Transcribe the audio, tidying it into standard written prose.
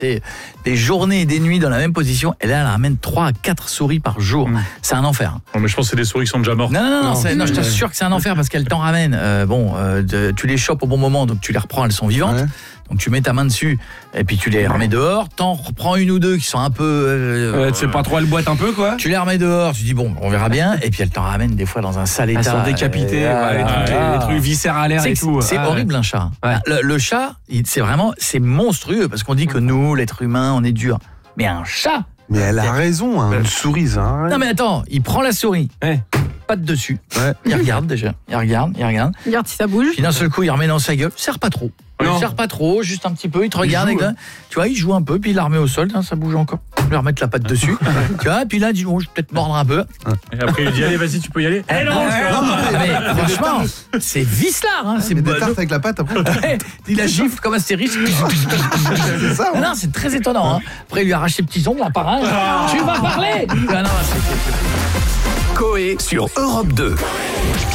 des journées et des nuits dans la même position. Et là, elle ramène 3 à 4 souris par jour. C'est un enfer. Non, mais je pense que c'est des souris qui sont déjà mortes. Non, je t'assure que c'est un enfer parce qu'elle t'en ramène. Tu les chopes au bon moment, donc tu les reprends, elles sont vivantes. Ouais. Donc tu mets ta main dessus et puis tu les remets dehors. T'en reprends une ou deux qui sont un peu... tu sais pas trop, elles boitent un peu quoi. Tu les remets dehors, tu dis bon, on verra bien. Et puis elles t'en ramènent des fois dans un sale état. Elles sont décapitées, les trucs viscéralaires et tout. C'est horrible un chat. Ouais. Le chat, c'est monstrueux parce qu'on dit que nous, l'être humain, on est dur. Mais un chat... Mais elle a raison, hein, une souris, hein. Non mais attends, il prend la souris, patte dessus, il regarde déjà, il regarde si ça bouge. Puis d'un seul coup, il remet dans sa gueule, serre pas trop. Il serre pas trop, juste un petit peu, il te regarde, tu vois, il joue un peu, puis il la remet au sol, ça bouge encore. Il va remettre la patte dessus, tu vois, puis là, il dit, bon, je vais peut-être mordre un peu. Et après, il dit, allez, vas-y, tu peux y aller. Mais franchement, c'est vicelard, hein. C'est des tartes avec la patte après. Il la gifle comme Astérix. C'est ça. Non, c'est très étonnant. Hein. Après, il lui arrache ses petits ongles, un par un. Tu vas parler. Coé sur Europe 2.